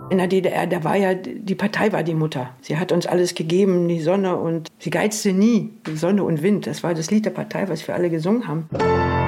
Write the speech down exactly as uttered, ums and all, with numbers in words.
In der D D R, da war ja, die Partei war die Mutter. Sie hat uns alles gegeben, die Sonne, und sie geizte nie. Die Sonne und Wind, das war das Lied der Partei, was wir alle gesungen haben.